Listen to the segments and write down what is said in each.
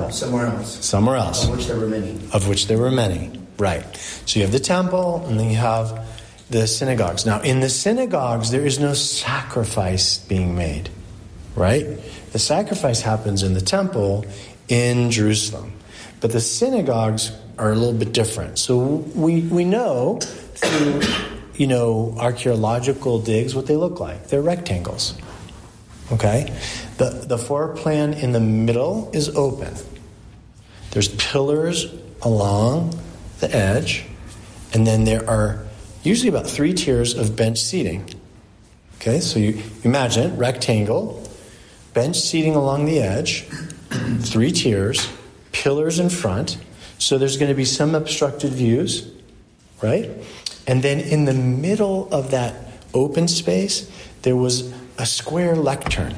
temple. Somewhere else. Somewhere else. Of which there were many. Of which there were many. Right. So you have the temple, and then you have the synagogues. Now, in the synagogues, there is no sacrifice being made. Right? The sacrifice happens in the temple in Jerusalem. But the synagogues are a little bit different. So we know through, archaeological digs what they look like. They're rectangles. Okay? The floor plan in the middle is open. There's pillars along the edge, and then there are usually about 3 tiers of bench seating. Okay? So you imagine rectangle, bench seating along the edge, 3 tiers, pillars in front. So there's going to be some obstructed views, right? And then in the middle of that open space, there was a square lectern.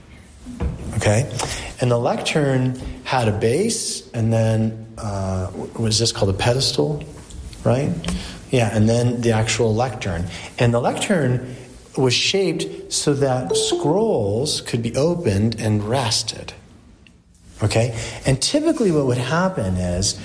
Okay? And the lectern had a base, and then, was this called a pedestal? Right? Yeah, and then the actual lectern. And the lectern was shaped so that scrolls could be opened and rested. Okay? And typically what would happen is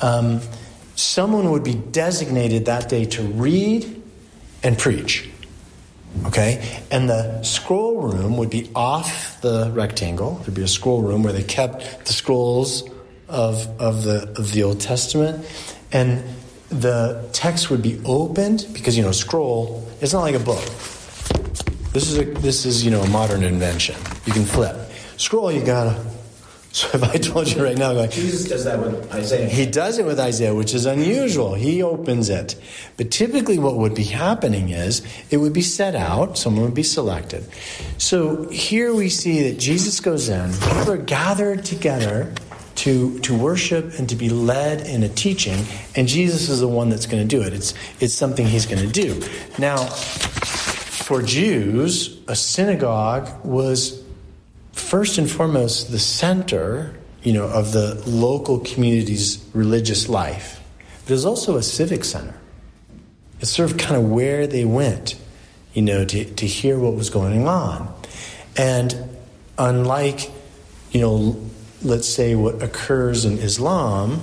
someone would be designated that day to read and preach. Okay? And the scroll room would be off the rectangle. There'd be a scroll room where they kept the scrolls of the Old Testament. And the text would be opened because, scroll, it's not like a book. This is a modern invention. You can flip. Scroll, you gotta. So if I told you right now, Jesus does that with Isaiah. He does it with Isaiah, which is unusual. He opens it. But typically what would be happening is it would be set out, someone would be selected. So here we see that Jesus goes in, people are gathered together to worship and to be led in a teaching, and Jesus is the one that's going to do it. It's something he's going to do. Now, for Jews, a synagogue was first and foremost the center, of the local community's religious life. But it was also a civic center. It's sort of kind of where they went, to hear what was going on. And unlike, let's say what occurs in Islam,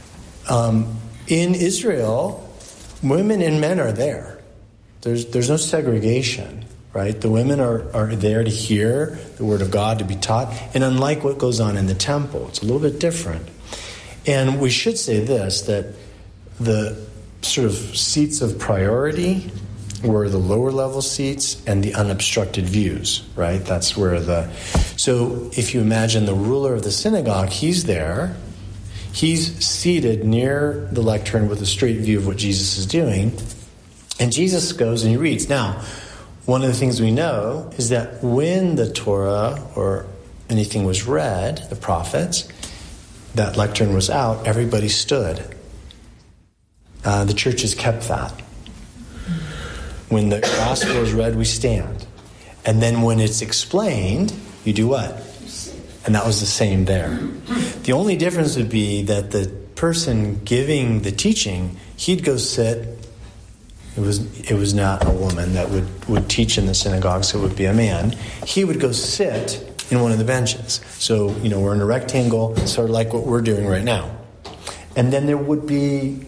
in Israel, women and men are there. There's no segregation. Right? The women are there to hear the word of God, to be taught. And unlike what goes on in the temple, it's a little bit different. And we should say this, that the sort of seats of priority were the lower level seats and the unobstructed views, right? That's where so if you imagine the ruler of the synagogue, he's there. He's seated near the lectern with a straight view of what Jesus is doing. And Jesus goes and he reads. Now, one of the things we know is that when the Torah or anything was read, the prophets, that lectern was out, everybody stood. The churches kept that. When the gospel is read, we stand. And then when it's explained, you do what? And that was the same there. The only difference would be that the person giving the teaching, he'd go sit. It was not a woman that would teach in the synagogue, so it would be a man. He would go sit in one of the benches. So, we're in a rectangle, sort of like what we're doing right now. And then there would be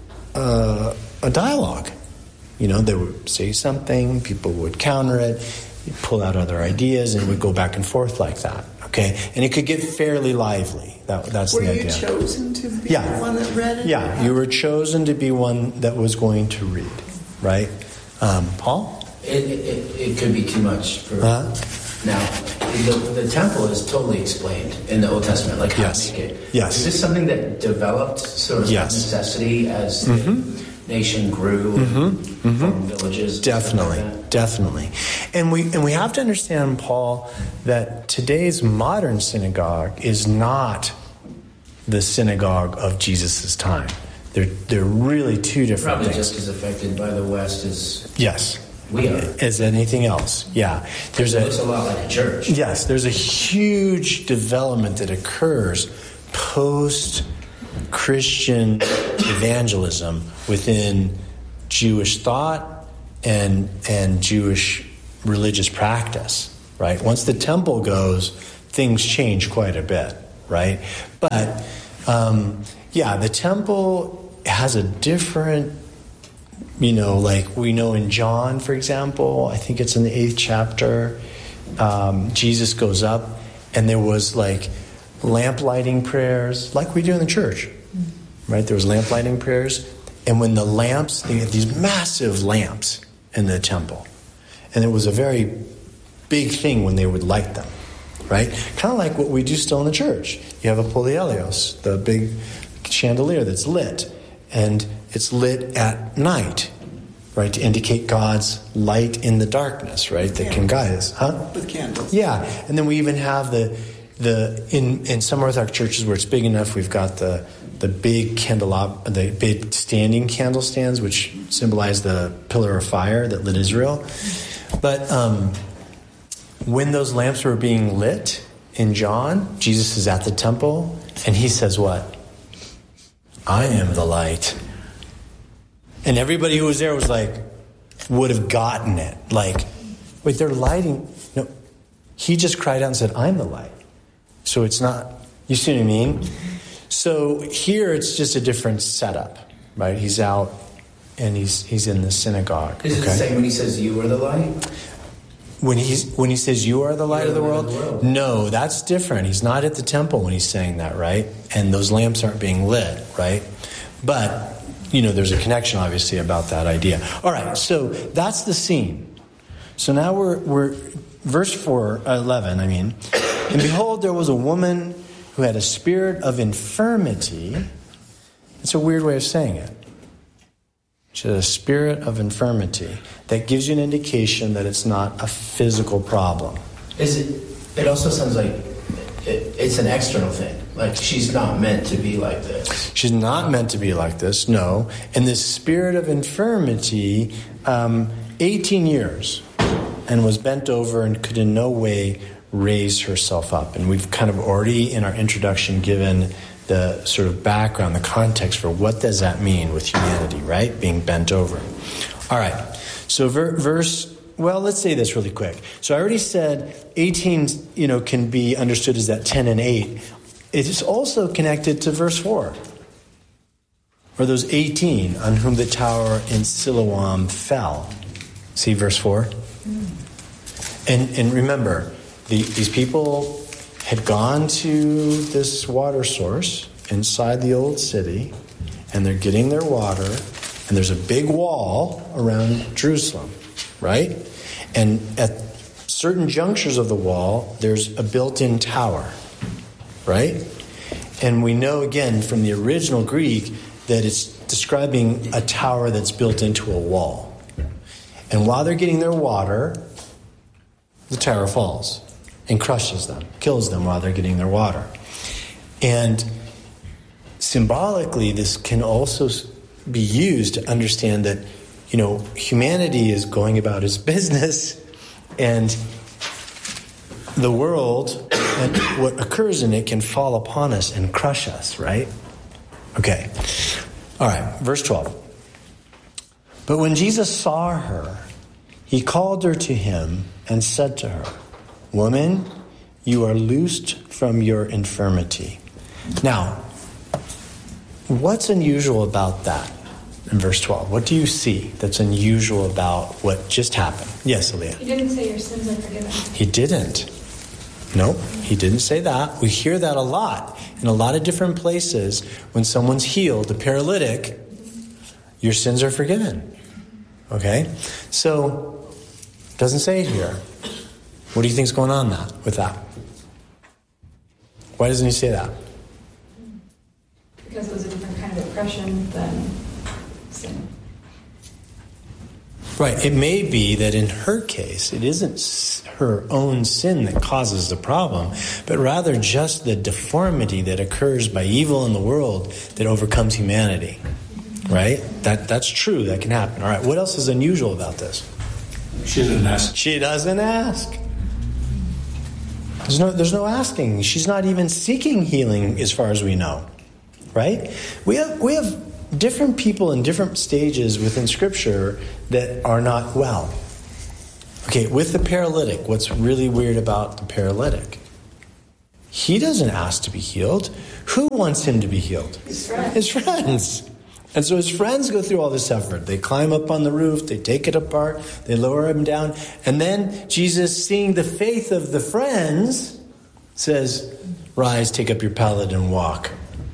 a dialogue. They would say something, people would counter it, pull out other ideas, and it would go back and forth like that. Okay? And it could get fairly lively. That's the idea. Were you chosen to be the one that read it? Yeah, you were chosen to be one that was going to read. Right? Paul? It could be too much for... Now, the temple is totally explained in the Old Testament, like how to make it. Yes. Is this something that developed sort of necessity as the nation grew from villages? Definitely. And we have to understand, Paul, that today's modern synagogue is not the synagogue of Jesus' time. They're really two different Probably things. just as affected by the West as we are. As anything else. Yeah. It looks a lot like a church. Yes, there's a huge development that occurs post-Christian evangelism within Jewish thought and Jewish religious practice, right? Once the temple goes, things change quite a bit. right? But, the temple has a different, like we know in John, for example, I think it's in the 8th chapter, Jesus goes up and there was like lamp lighting prayers, like we do in the church, right? There was lamp lighting prayers. And when the lamps, they had these massive lamps in the temple. And it was a very big thing when they would light them, right? Kind of like what we do still in the church. You have a polyelios, the big chandelier that's lit. And it's lit at night, right? To indicate God's light in the darkness, right? That can guide us. Huh? With candles. Yeah. And then we even have in some Orthodox churches where it's big enough, we've got the big the big standing candle stands, which symbolize the pillar of fire that lit Israel. But when those lamps were being lit in John, Jesus is at the temple, and he says what? I am the light. And everybody who was there was like, would have gotten it. Like, wait, they're lighting. No, he just cried out and said, I'm the light. So it's not, you see what I mean? So here it's just a different setup, right? He's out and he's in the synagogue. Is it the same when he says you are the light? When he says you are the light of the world? No, that's different. He's not at the temple when he's saying that, right? And those lamps aren't being lit, right? But, there's a connection obviously about that idea. All right, so that's the scene. So now we're verse 11, and behold, there was a woman who had a spirit of infirmity. It's a weird way of saying it. She had a spirit of infirmity. That gives you an indication that it's not a physical problem. It also sounds like it's an external thing. Like she's not meant to be like this. She's not meant to be like this, no. And this spirit of infirmity, 18 years, and was bent over and could in no way raise herself up. And we've kind of already in our introduction given the sort of background, the context for what does that mean with humanity, right? Being bent over. All right. So let's say this really quick. So I already said 18, can be understood as that 10 and 8. It is also connected to verse 4. Or those 18 on whom the tower in Siloam fell. See verse 4? And remember, these people had gone to this water source inside the old city, and they're getting their water, and there's a big wall around Jerusalem, right? And at certain junctures of the wall, there's a built-in tower, right? And we know, again, from the original Greek, that it's describing a tower that's built into a wall. And while they're getting their water, the tower falls and crushes them, kills them while they're getting their water. And symbolically, this can also be used to understand that, humanity is going about its business, and the world and what occurs in it can fall upon us and crush us, right? Okay. All right, verse 12. But when Jesus saw her, he called her to him and said to her, Woman, you are loosed from your infirmity. Now, what's unusual about that in verse 12? What do you see that's unusual about what just happened? Yes, Aaliyah. He didn't say your sins are forgiven. He didn't. Nope, he didn't say that. We hear that a lot in a lot of different places. When someone's healed, the paralytic, your sins are forgiven. Okay? So, doesn't say it here. What do you think's going on with that? Why doesn't he say that? Because it was a different kind of oppression than sin. Right. It may be that in her case, it isn't her own sin that causes the problem, but rather just the deformity that occurs by evil in the world that overcomes humanity. Right? That's true. That can happen. All right. What else is unusual about this? She doesn't ask. She doesn't ask. There's no asking. She's not even seeking healing as far as we know. Right? We have different people in different stages within Scripture that are not well. Okay, with the paralytic, what's really weird about the paralytic? He doesn't ask to be healed. Who wants him to be healed? His friends. His friends. And so his friends go through all this effort. They climb up on the roof. They take it apart. They lower him down. And then Jesus, seeing the faith of the friends, says, rise, take up your pallet and walk.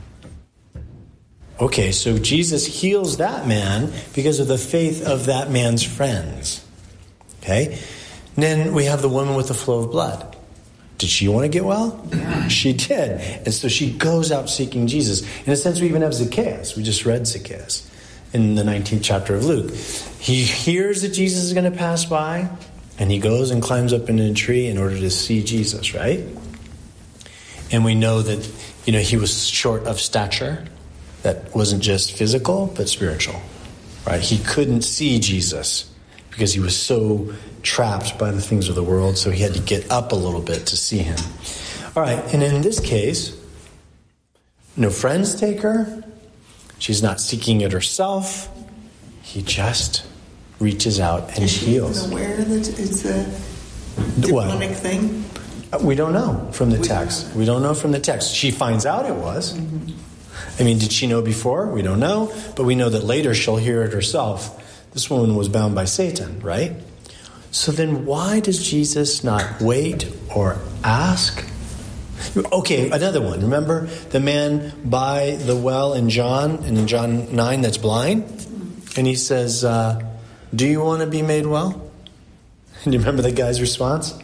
Okay, so Jesus heals that man because of the faith of that man's friends. Okay? And then we have the woman with the flow of blood. Did she want to get well? Yeah. She did. And so she goes out seeking Jesus. In a sense, we even have Zacchaeus. We just read Zacchaeus in the 19th chapter of Luke. He hears that Jesus is going to pass by, and he goes and climbs up in a tree in order to see Jesus, right? And we know that, he was short of stature. That wasn't just physical, but spiritual, right? He couldn't see Jesus because he was so trapped by the things of the world, so he had to get up a little bit to see him. All right, and in this case, no friends take her. She's not seeking it herself. He just reaches out and heals. Is she aware that it's a demonic thing? We don't know from the text. We don't know from the text. She finds out it was. Mm-hmm. I mean, did she know before? We don't know. But we know that later she'll hear it herself. This woman was bound by Satan, right? So then why does Jesus not wait or ask? Okay, another one. Remember the man by the well in John 9 that's blind? And he says, do you want to be made well? And you remember the guy's response?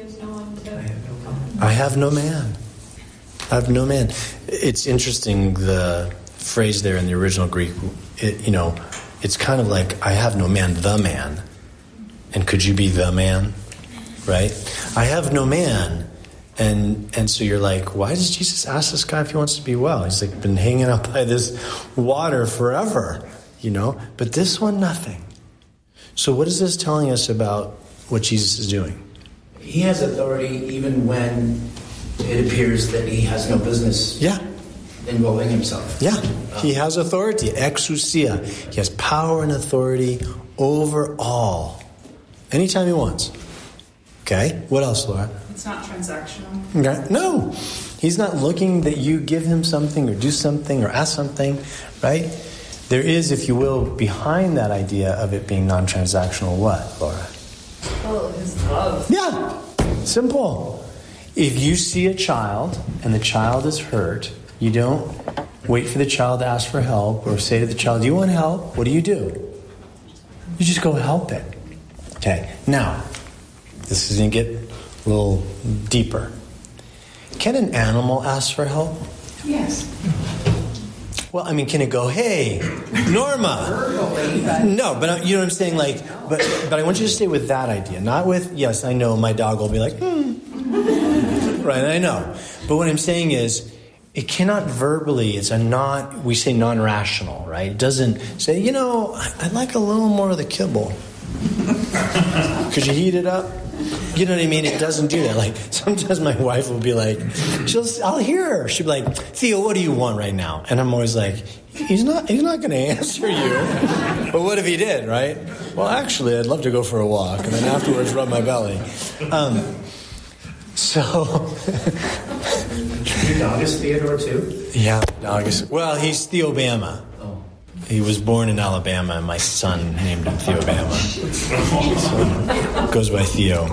I have no man. I have no man. It's interesting, the phrase there in the original Greek, it's kind of like, I have no man, the man. And could you be the man? Right? I have no man. And so you're like, why does Jesus ask this guy if he wants to be well? He's like been hanging out by this water forever, But this one, nothing. So what is this telling us about what Jesus is doing? He has authority even when it appears that he has no business involving himself. Yeah, he has authority, exousia. He has power and authority over all. Anytime he wants. Okay, what else, Laura? It's not transactional. Okay. No, he's not looking that you give him something or do something or ask something, right? There is, if you will, behind that idea of it being non-transactional, what, Laura? Oh, his love. Yeah, simple. If you see a child and the child is hurt, you don't wait for the child to ask for help or say to the child, do you want help? What do? You just go help it. Okay, now, this is going to get a little deeper. Can an animal ask for help? Yes. Well, I mean, can it go, hey, Norma? No, but you know what I'm saying? Like, but I want you to stay with that idea. Not with, yes, I know my dog will be like, Right, I know. But what I'm saying is, it cannot verbally, we say non-rational, right? It doesn't say, I'd like a little more of the kibble. Could you heat it up? You know what I mean? It doesn't do that. Like, sometimes my wife will be like, I'll hear her. She'll be like, Theo, what do you want right now? And I'm always like, he's not going to answer you. But what if he did, right? Well, actually, I'd love to go for a walk and then afterwards rub my belly. Your dog is Theodore too? Yeah, dog is. Well, he's Theobama. Oh. He was born in Alabama, and my son named him Theobama. So goes by Theo.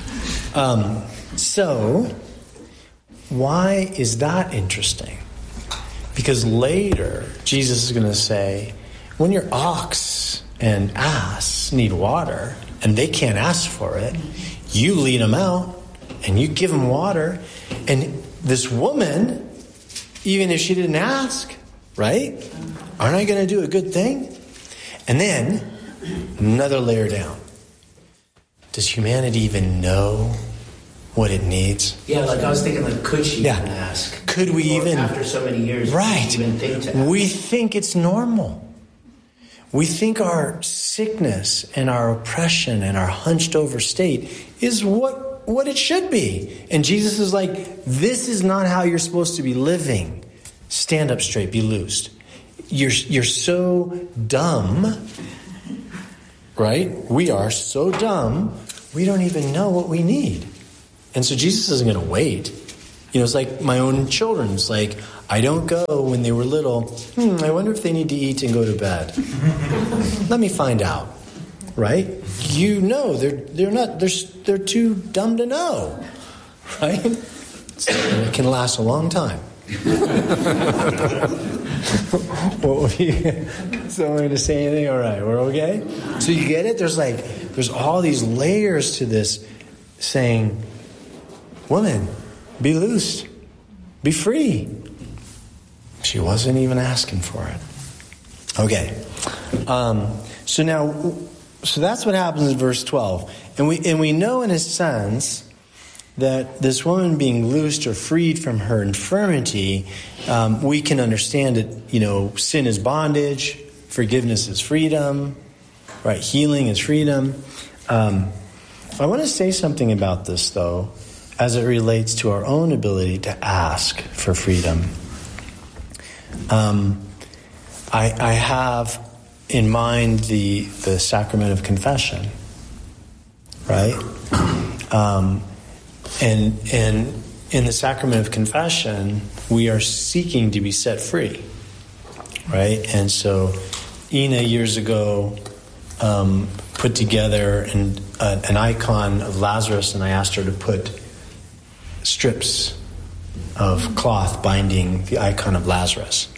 So why is that interesting? Because later Jesus is going to say, when your ox and ass need water and they can't ask for it, you lead them out and you give them water. And this woman, even if she didn't ask, right? Aren't I going to do a good thing? And then, another layer down. Does humanity even know what it needs? Yeah, like I was thinking, could she even ask? Could we even... After so many years, right. even think to ask? We think it's normal. We think our sickness and our oppression and our hunched over state is what it should be. And Jesus is like, this is not how you're supposed to be living. Stand up straight, be loosed. You're so dumb, right? We are so dumb, we don't even know what we need. And so Jesus isn't going to wait. It's like my own children's. Like, I don't go when they were little, I wonder if they need to eat and go to bed. Let me find out. Right? They're too dumb to know. Right? So it can last a long time. Someone to say anything? All right, we're okay? So you get it? There's all these layers to this saying, woman, be loosed, be free. She wasn't even asking for it. Okay. So that's what happens in verse 12. And we know in a sense that this woman being loosed or freed from her infirmity, we can understand it, sin is bondage, forgiveness is freedom, right? Healing is freedom. I want to say something about this, though, as it relates to our own ability to ask for freedom. I have in mind the sacrament of confession, right? And in the sacrament of confession, we are seeking to be set free, right? And so Ina years ago put together an icon of Lazarus, and I asked her to put strips of cloth binding the icon of Lazarus.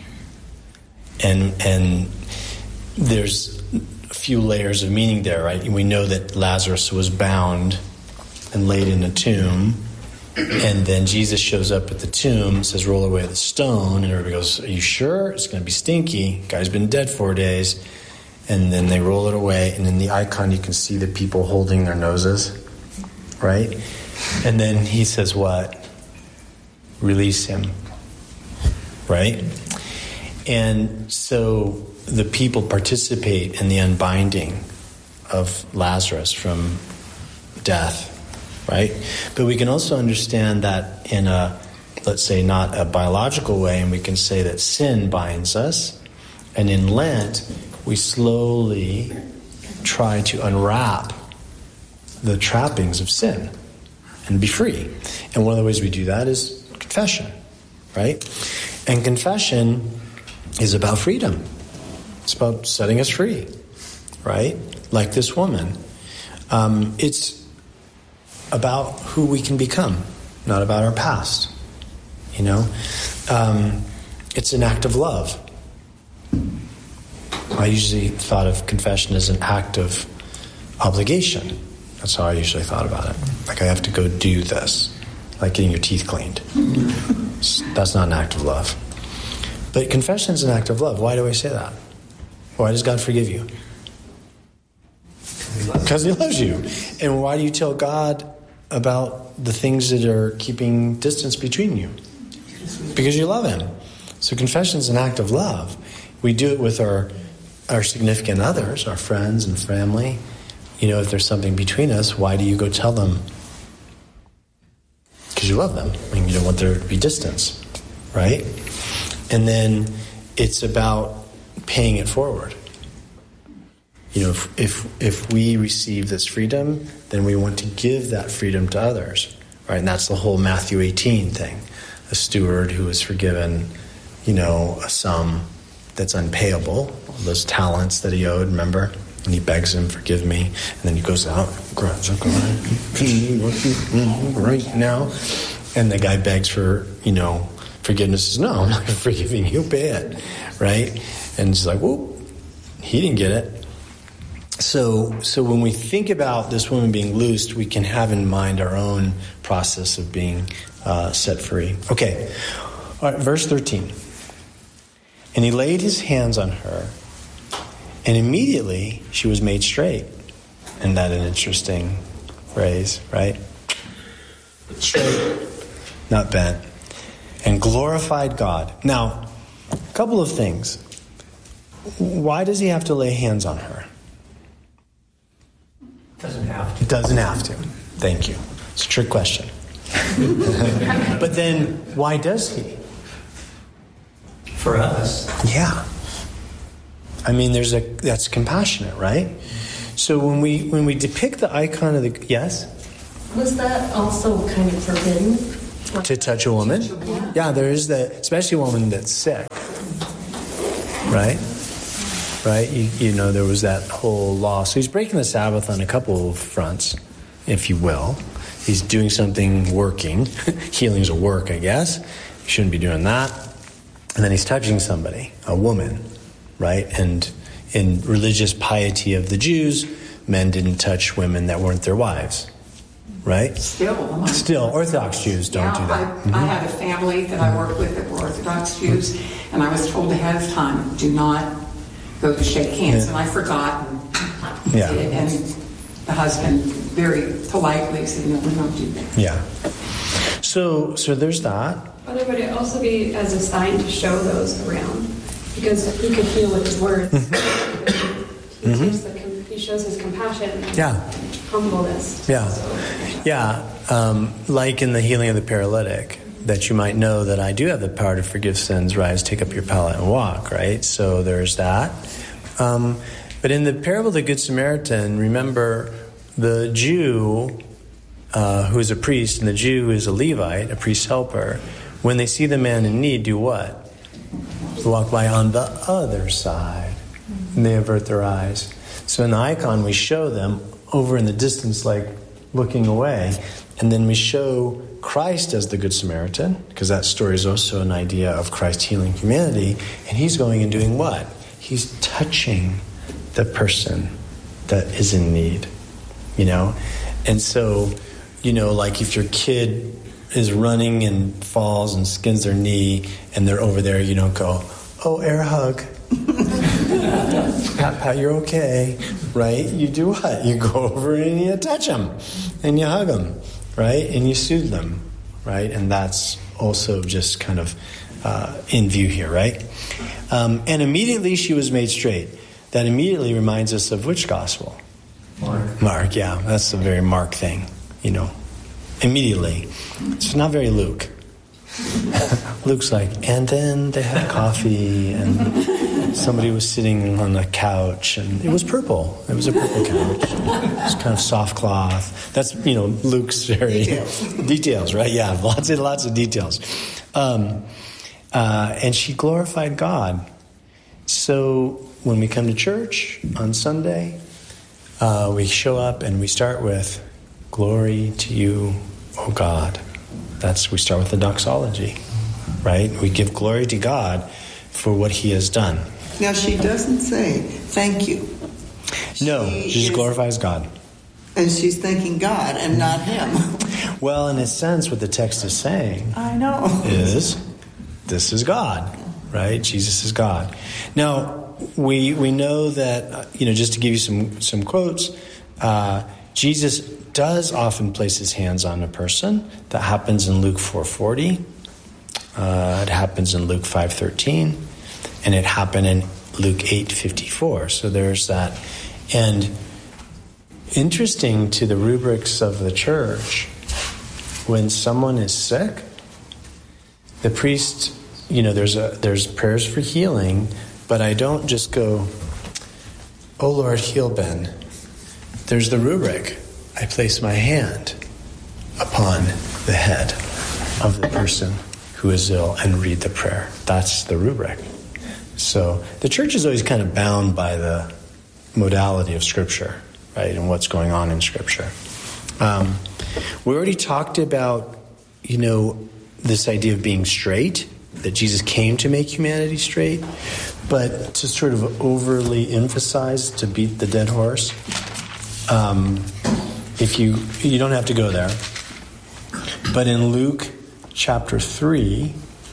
And there's a few layers of meaning there, right? We know that Lazarus was bound and laid in a tomb, and then Jesus shows up at the tomb, says, roll away the stone, and everybody goes, are you sure? It's going to be stinky. Guy's been dead 4 days. And then they roll it away, and in the icon you can see the people holding their noses, right? And then he says what? Release him, right? And so the people participate in the unbinding of Lazarus from death, right? But we can also understand that in a, let's say, not a biological way, and we can say that sin binds us. And in Lent, we slowly try to unwrap the trappings of sin and be free. And one of the ways we do that is confession, right? And confession is about freedom. It's about setting us free, right? Like this woman. It's about who we can become, not about our past. It's an act of love. I usually thought of confession as an act of obligation. That's how I usually thought about it. Like I have to go do this, like getting your teeth cleaned. That's not an act of love. But confession is an act of love. Why do I say that? Why does God forgive you? Because he loves you. And why do you tell God about the things that are keeping distance between you? Because you love him. So confession is an act of love. We do it with our significant others, our friends and family. If there's something between us, why do you go tell them? Because you love them. You don't want there to be distance, right? And then it's about paying it forward. If we receive this freedom, then we want to give that freedom to others, right? And that's the whole Matthew 18 thing. A steward who is forgiven, a sum that's unpayable, those talents that he owed, remember? And he begs him, forgive me. And then he goes out, grabs right now. And the guy begs for, forgiveness. Says, no, I'm not forgiving you, pay it, right? And it's like, whoop, he didn't get it. So when we think about this woman being loosed, we can have in mind our own process of being set free. Okay, all right, verse 13. And he laid his hands on her, and immediately she was made straight. Isn't that an interesting phrase, right? Straight, not bent. And glorified God. Now, a couple of things. Why does he have to lay hands on her? Doesn't have to. It doesn't have to. Thank you. It's a trick question. But then, why does he? For us. Yeah. That's compassionate, right? So when we depict the icon of the, yes? Was that also kind of forbidden? to touch a woman. Yeah, there is that, especially a woman that's sick. Right? Right? You know, there was that whole law. So he's breaking the Sabbath on a couple of fronts, if you will. He's doing something working. Healing's a work, I guess. He shouldn't be doing that. And then he's touching somebody, a woman, right? And in religious piety of the Jews, men didn't touch women that weren't their wives, right? Still, Orthodox Jews don't do that. I had a family that I worked with that were Orthodox Jews, and I was told ahead of time, do not go to shake hands. And I forgot and did it. And the husband very politely said, no, we don't do that. Yeah. So there's that. Father, would it also be as a sign to show those around? Because he could heal with his words. He shows his compassion and humbleness. Yeah. So, Yeah. Like in the healing of the paralytic, that you might know that I do have the power to forgive sins, rise, take up your pallet and walk, right? So there's that. But in the parable of the Good Samaritan, remember the Jew who is a priest and the Jew who is a Levite, a priest's helper, when they see the man in need, do what? They walk by on the other side, and they avert their eyes. So in the icon, we show them over in the distance, like looking away, and then we show Christ as the Good Samaritan, because that story is also an idea of Christ healing humanity, and he's going and doing what? He's touching the person that is in need, you know? And so, you know, like if your kid is running and falls and skins their knee and they're over there, you don't go, oh, air hug. Pat, you're okay, right? You do what? You go over and you touch them and you hug them, right? And you soothe them, right? And that's also just kind of in view here, right? And immediately she was made straight. That immediately reminds us of which gospel? Mark, yeah. That's a very Mark thing, you know. Immediately. It's not very Luke. Luke's like, and then they had coffee and somebody was sitting on a couch and it was purple. It was a purple couch. It was kind of soft cloth. That's, you know, Luke's very... Details, right? Yeah, lots of details. And she glorified God. So when we come to church on Sunday, we show up and we start with, glory to you, O God. We start with the doxology, right? We give glory to God for what he has done. Now, she doesn't say, thank you. No, she just glorifies God. And she's thanking God and not him. Well, in a sense, what the text is saying I know. is, this is God, right? Jesus is God. Now, we know that, you know, just to give you some quotes, Jesus does often place his hands on a person. That happens in Luke 4:40. It happens in Luke 5:13. And it happened in Luke 8:54. So there's that. And interesting to the rubrics of the church, when someone is sick, the priest, you know, there's prayers for healing, but I don't just go, oh Lord, heal Ben. There's the rubric. I place my hand upon the head of the person who is ill and read the prayer. That's the rubric. So the church is always kind of bound by the modality of Scripture, right, and what's going on in Scripture. We already talked about, you know, this idea of being straight, that Jesus came to make humanity straight, but to sort of overly emphasize, to beat the dead horse, if you don't have to go there, but in Luke chapter 3,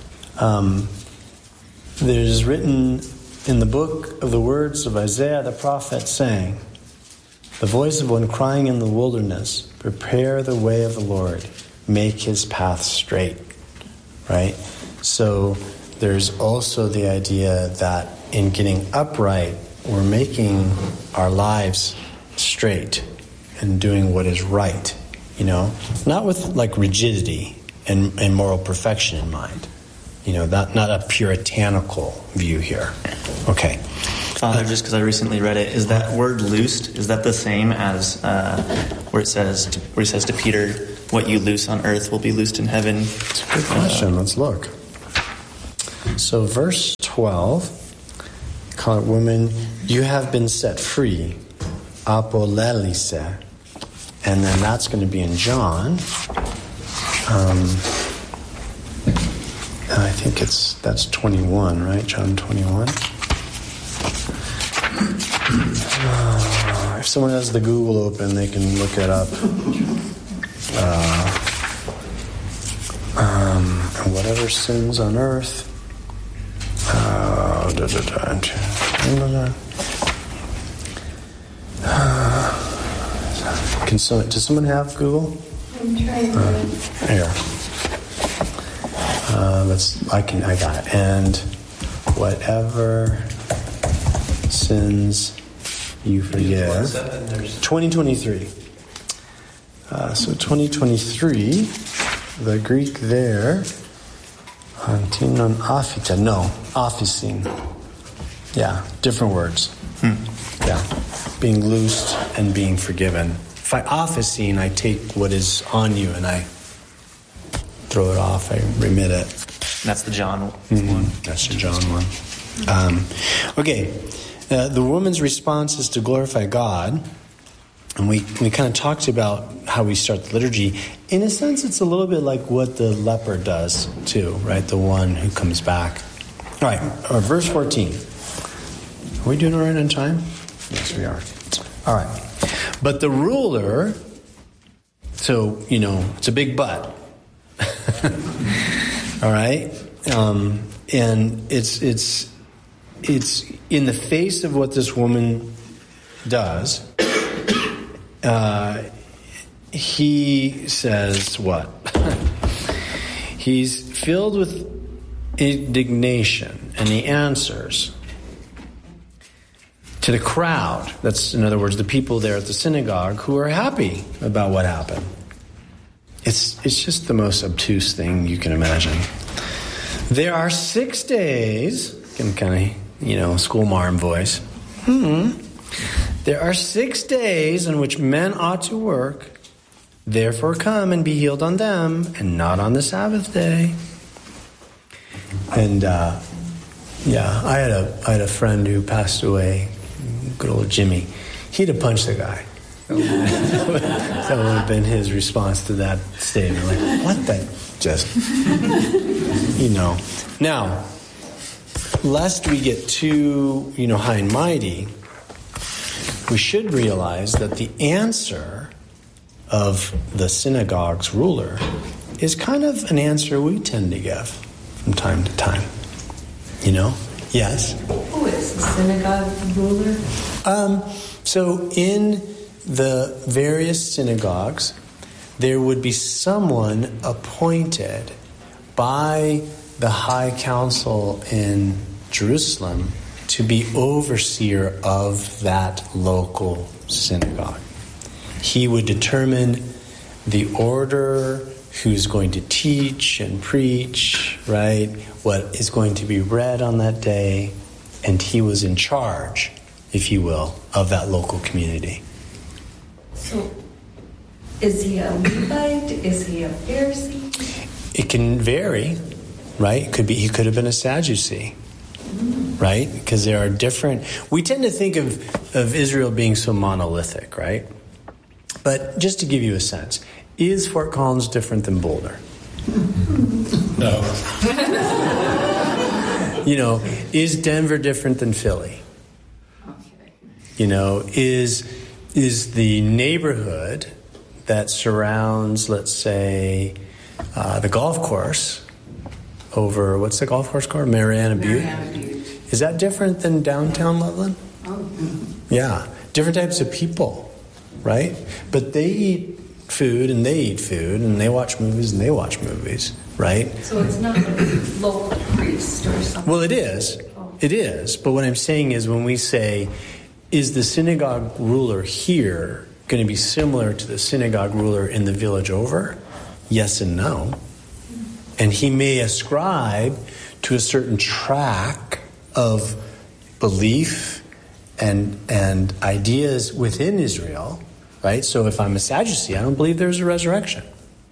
there's written in the book of the words of Isaiah the prophet saying, the voice of one crying in the wilderness, prepare the way of the Lord, make his path straight, right? So there's also the idea that in getting upright, we're making our lives straight and doing what is right, you know, not with like rigidity and moral perfection in mind, you know, not a puritanical view here. Okay. Father, just because I recently read it, is that word loosed, is that the same as where he says to Peter, what you loose on earth will be loosed in heaven. It's a good question. Let's look. So verse 12, call it, woman, you have been set free, apolelise. And then that's going to be in John. I think that's 21, right? John 21. If someone has the Google open, they can look it up. And whatever sins on earth. Does someone have Google? I'm trying to. Here. I got it. And whatever sins you forgive. 2023. So 2023, the Greek there, antinon aphita. No, aphisin. Yeah, different words. Yeah, being loosed and being forgiven. If I aphisin, I take what is on you and I throw it off, I remit it. That's the John one. That's the John one. Okay, the woman's response is to glorify God. And we kind of talked about how we start the liturgy. In a sense, it's a little bit like what the leper does too, right? The one who comes back. All right, verse 14. Are we doing all right on time? Yes, we are. All right. But the ruler, so, it's a big but. All right? And it's in the face of what this woman does, he says what? He's filled with indignation, and he answers to the crowd. That's, in other words, the people there at the synagogue who are happy about what happened. It's just the most obtuse thing you can imagine. There are 6 days, in kind of, schoolmarm voice. There are 6 days in which men ought to work. Therefore come and be healed on them, and not on the Sabbath day. And I had a friend who passed away, good old Jimmy. He'd have punched the guy. That would have been his response to that statement. Like, what the? Just, Now, lest we get too, high and mighty, we should realize that the answer of the synagogue's ruler is kind of an answer we tend to give from time to time. Yes? Who is the synagogue ruler? So in the various synagogues, there would be someone appointed by the high council in Jerusalem to be overseer of that local synagogue. He would determine the order, who's going to teach and preach, right? What is going to be read on that day. And he was in charge, if you will, of that local community. So, is he a Levite? Is he a Pharisee? It can vary, right? He could have been a Sadducee, right? Because there are different. We tend to think of Israel being so monolithic, right? But just to give you a sense, is Fort Collins different than Boulder? No. Is Denver different than Philly? Is the neighborhood that surrounds, let's say, the golf course over, what's the golf course called? Mariana Butte? Is that different than downtown Loveland? Yeah. Different types of people, right? But they eat food and they eat food and they watch movies and they watch movies, right? So it's not a local priest or something? Well, it is. It is. But what I'm saying is when we say, is the synagogue ruler here going to be similar to the synagogue ruler in the village over? Yes and no. And he may ascribe to a certain track of belief and ideas within Israel, right? So if I'm a Sadducee, I don't believe there's a resurrection.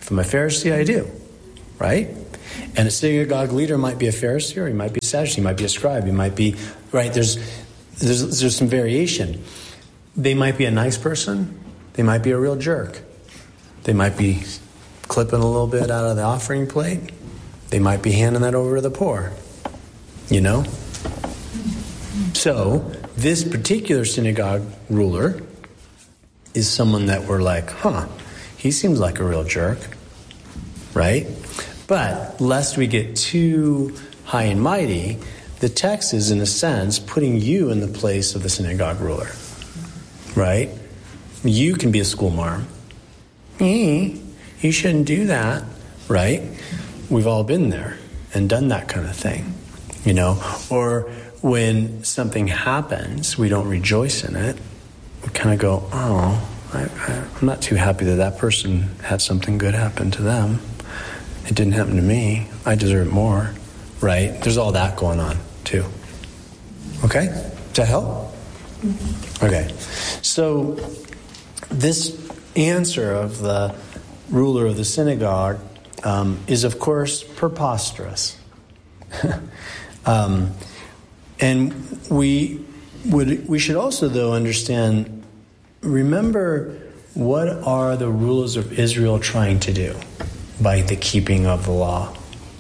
If I'm a Pharisee, I do, right? And a synagogue leader might be a Pharisee, or he might be a Sadducee, he might be a scribe, he might be, right? There's some variation. They might be a nice person. They might be a real jerk. They might be clipping a little bit out of the offering plate. They might be handing that over to the poor, you know? So this particular synagogue ruler is someone that we're like, he seems like a real jerk, right? But lest we get too high and mighty, the text is, in a sense, putting you in the place of the synagogue ruler, right? You can be a schoolmarm. You shouldn't do that, right? We've all been there and done that kind of thing, you know? Or when something happens, we don't rejoice in it. We kind of go, I'm not too happy that person had something good happen to them. It didn't happen to me. I deserve more, right? There's all that going on, too. Okay? Does that help? Okay. So this answer of the ruler of the synagogue is, of course, preposterous. And we should also, though, understand, remember, what are the rulers of Israel trying to do by the keeping of the law?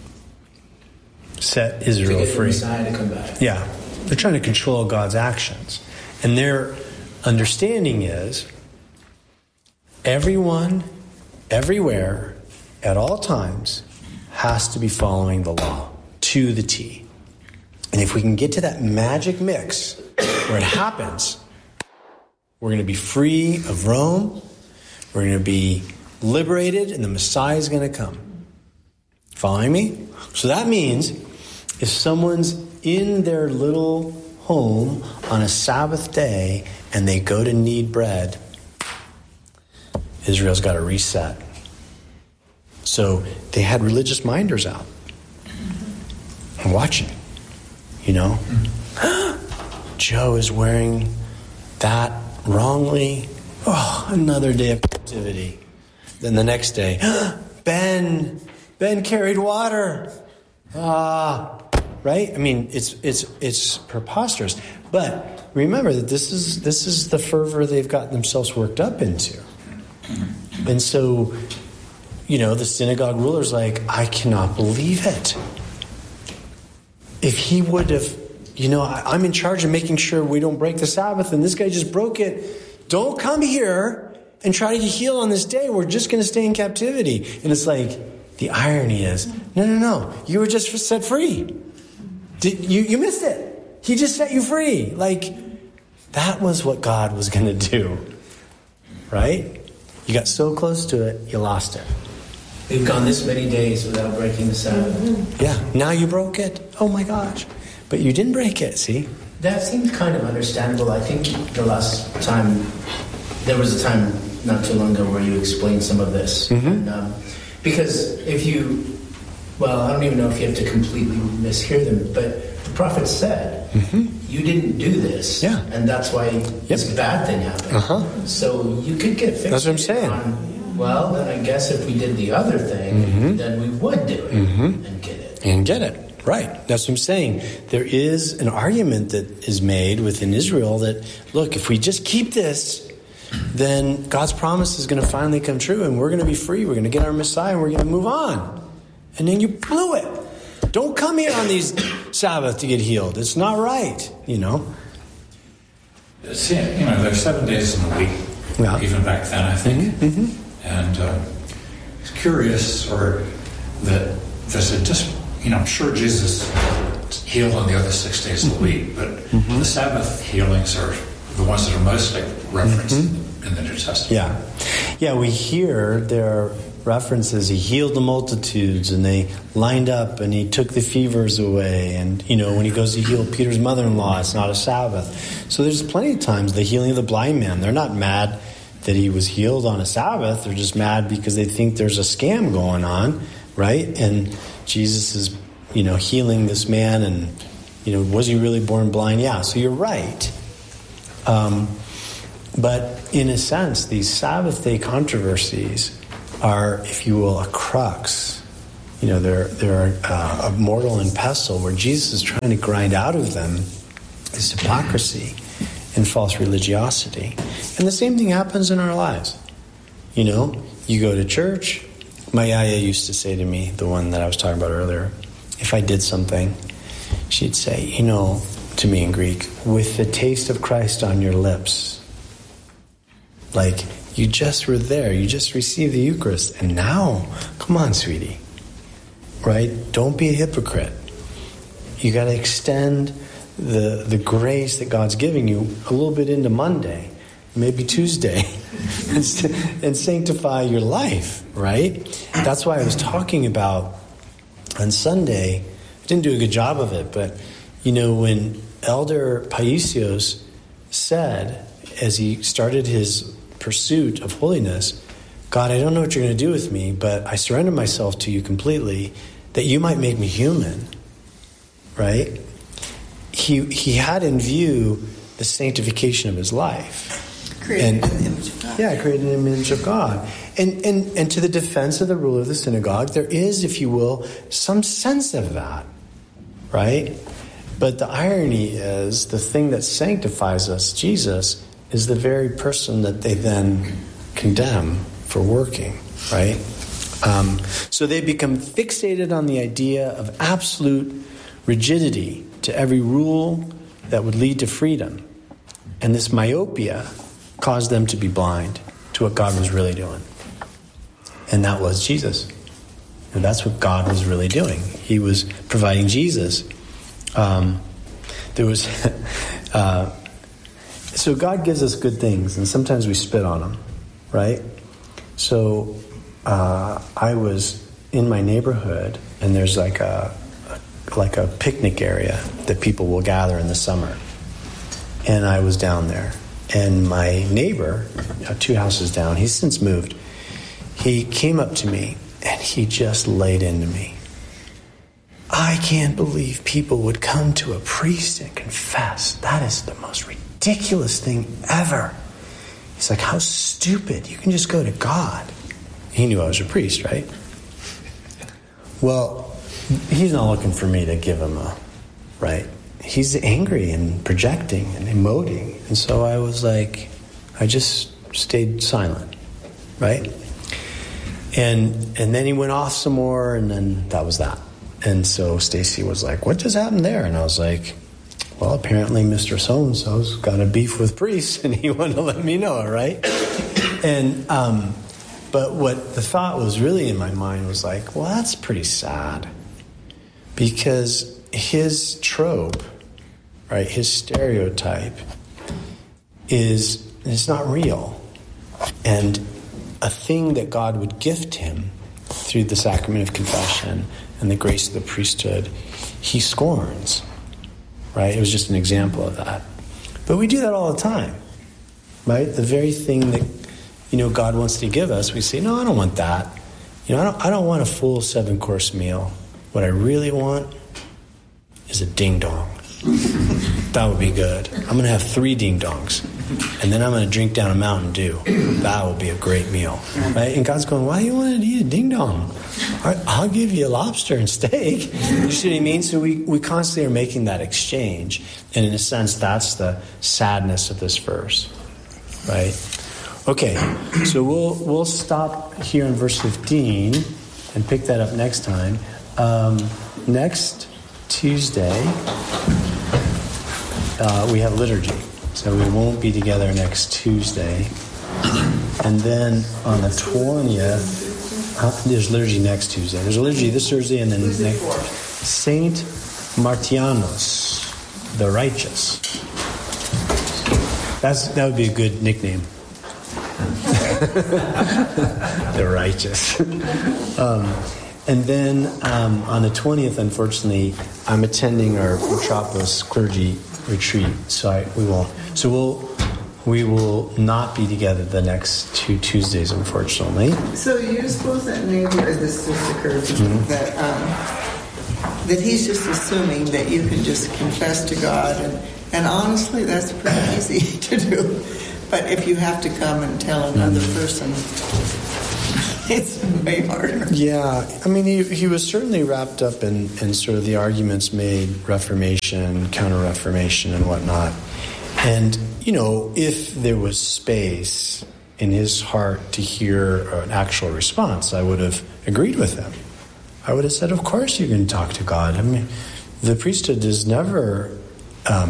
Set Israel free. To get the Messiah to come back. Yeah. They're trying to control God's actions. And their understanding is everyone, everywhere, at all times, has to be following the law to the T. And if we can get to that magic mix where it happens, we're going to be free of Rome, we're going to be liberated, and the Messiah is going to come. Following me? So that means if someone's in their little home on a Sabbath day and they go to knead bread, Israel's got to reset. So they had religious minders out and watching, you know. Joe is wearing that wrongly. Oh, another day of captivity. Then the next day, Ben carried water. Right? I mean, it's preposterous. But remember that this is the fervor they've gotten themselves worked up into. And so, you know, the synagogue ruler's like, I cannot believe it. If he would have, you know, I'm in charge of making sure we don't break the Sabbath, and this guy just broke it. Don't come here and try to heal on this day. We're just going to stay in captivity. And it's like, the irony is, no. You were just set free. You missed it. He just set you free. Like, that was what God was going to do. Right? You got so close to it, you lost it. We've gone this many days without breaking the Sabbath. Yeah, now you broke it. Oh my gosh. But you didn't break it, see? That seems kind of understandable. I think the last time, there was a time not too long ago where you explained some of this. Mm-hmm. And, because if you, well, I don't even know if you have to completely mishear them, but the prophet said, you didn't do this, and that's why this bad thing happened. So you could get fixed. That's what I'm saying. Well, then I guess if we did the other thing, then we would do it and get it. And get it. Right. That's what I'm saying. There is an argument that is made within Israel that, look, if we just keep this, then God's promise is going to finally come true and we're going to be free. We're going to get our Messiah and we're going to move on. And then you blew it. Don't come here on these Sabbath to get healed. It's not right, you know. See, you know, there's 7 days in a week, even back then, I think. And it's curious, that there's just, you know, I'm sure Jesus healed on the other 6 days of the week, but the Sabbath healings are the ones that are mostly referenced in the New Testament. Yeah, we hear their references. He healed the multitudes, and they lined up, and he took the fevers away. And, you know, when he goes to heal Peter's mother-in-law, it's not a Sabbath. So there's plenty of times the healing of the blind man. They're not mad that he was healed on a Sabbath. They're just mad because they think there's a scam going on, right? And Jesus is, you know, healing this man, and, you know, was he really born blind? Yeah, so you're right. But in a sense, these Sabbath day controversies are, if you will, a crux. They're a mortal and pestle where Jesus is trying to grind out of them is hypocrisy and false religiosity. And the same thing happens in our lives. You go to church. My yaya used to say to me, the one that I was talking about earlier, if I did something, she'd say, to me in Greek, with the taste of Christ on your lips. Like, you just were there. You just received the Eucharist. And now, come on, sweetie. Right? Don't be a hypocrite. You got to extend the grace that God's giving you a little bit into Monday, maybe Tuesday, and sanctify your life, right? That's why I was talking about on Sunday, I didn't do a good job of it, but, when Elder Paisios said, as he started his pursuit of holiness, God, I don't know what you're going to do with me, but I surrender myself to you completely, that you might make me human, right? He had in view the sanctification of his life. Created in the image of God. Yeah, created in the image of God. And to the defense of the ruler of the synagogue, there is, if you will, some sense of that, right? But the irony is, the thing that sanctifies us, Jesus, is the very person that they then condemn for working, right? So they become fixated on the idea of absolute rigidity to every rule that would lead to freedom. And this myopia caused them to be blind to what God was really doing. And that was Jesus. And that's what God was really doing. He was providing Jesus. So God gives us good things, and sometimes we spit on them, right? So I was in my neighborhood, and there's like a picnic area that people will gather in the summer. And I was down there. And my neighbor, 2 houses down, he's since moved, he came up to me, and he just laid into me. I can't believe people would come to a priest and confess. That is the most ridiculous thing ever. He's like, how stupid. You can just go to God. He knew I was a priest, right? Well, he's not looking for me to give him right? He's angry and projecting and emoting. And so I was like, I just stayed silent, right? And then he went off some more, and then that was that. And so Stacy was like, what just happened there? And I was like, well, apparently Mr. So-and-so's got a beef with priests, and he wanted to let me know, right? And but what the thought was really in my mind was like, well, that's pretty sad. Because his trope, right, his stereotype is not real. And a thing that God would gift him through the sacrament of confession and the grace of the priesthood, he scorns, right? It was just an example of that. But we do that all the time, right? The very thing that, God wants to give us, we say, no, I don't want that. I don't want a full 7-course meal. What I really want is a ding-dong. That would be good. I'm going to have 3 ding-dongs. And then I'm going to drink down a Mountain Dew. That would be a great meal. Right? And God's going, why do you want to eat a ding-dong? I'll give you a lobster and steak. You see what I mean? So we constantly are making that exchange. And in a sense, that's the sadness of this verse. Right? Okay, so we'll stop here in verse 15 and pick that up next time. Next Tuesday, we have liturgy. So we won't be together next Tuesday. And then on the 20th, there's liturgy next Tuesday. There's a liturgy this Thursday, and then next Saint Martianos, the righteous. That would be a good nickname. The righteous. And then on the 20th, unfortunately, I'm attending our Metropolis clergy retreat, so we will not be together the next 2 Tuesdays, unfortunately. So you suppose that maybe, or this just occurred to me, that he's just assuming that you can just confess to God, and honestly, that's pretty easy to do. But if you have to come and tell another person, It's way harder. Yeah, I mean, he was certainly wrapped up in sort of the arguments made, Reformation, Counter-Reformation, and whatnot. And, if there was space in his heart to hear an actual response, I would have agreed with him. I would have said, of course you can talk to God. I mean, the priesthood is never a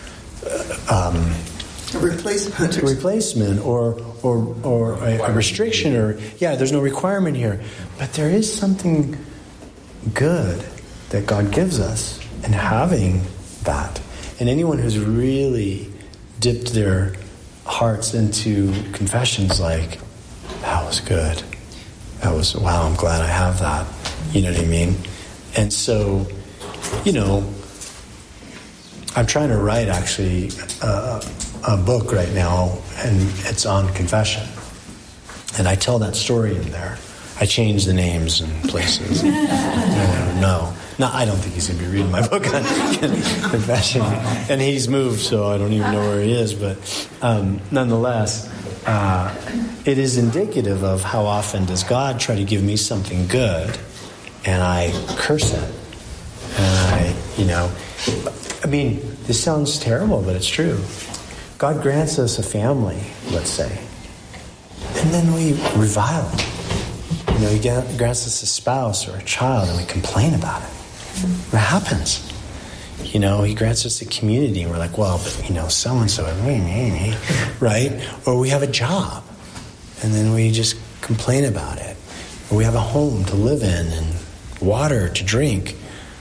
replacement or a restriction, there's no requirement here. But there is something good that God gives us in having that. And anyone who's really dipped their hearts into confessions like, that was good. That was, wow, I'm glad I have that. You know what I mean? And so, I'm trying to write actually a book right now, and it's on confession. And I tell that story in there. I change the names and places. No, I don't think he's going to be reading my book on confession. And he's moved, so I don't even know where he is. But nonetheless, it is indicative of how often does God try to give me something good, and I curse it. And this sounds terrible, but it's true. God grants us a family, let's say, and then we revile it. He grants us a spouse or a child, and we complain about it. What happens? He grants us a community, and we're like, well, but, so-and-so, right? Or we have a job, and then we just complain about it. Or we have a home to live in and water to drink,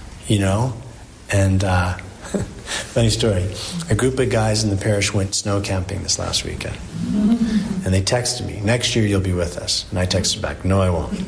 And funny story, a group of guys in the parish went snow camping this last weekend. And they texted me, next year you'll be with us. And I texted back, no, I won't.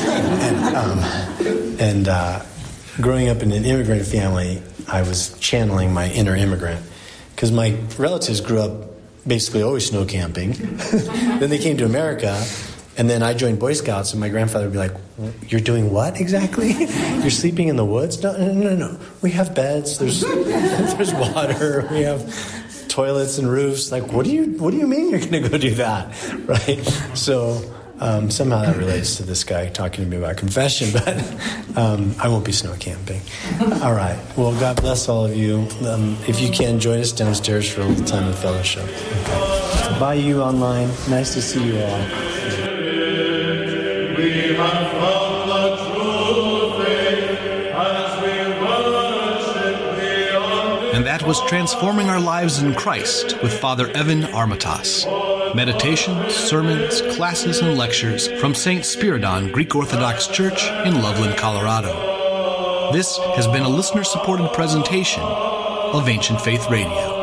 and growing up in an immigrant family, I was channeling my inner immigrant. Because my relatives grew up basically always snow camping. Then they came to America, and then I joined Boy Scouts, and my grandfather would be like, you're doing what exactly? You're sleeping in the woods? No. We have beds, there's water, we have toilets and roofs. Like, what do you mean you're going to go do that? Right? So somehow that relates to this guy talking to me about confession, but I won't be snow camping. All right. Well, God bless all of you. If you can, join us downstairs for a little time of fellowship. Okay. Bye, you online. Nice to see you all. We have found the true faith as we worship Thee. And that was Transforming Our Lives in Christ with Father Evan Armatas. Meditations, sermons, classes, and lectures from St. Spiridon Greek Orthodox Church in Loveland, Colorado. This has been a listener-supported presentation of Ancient Faith Radio.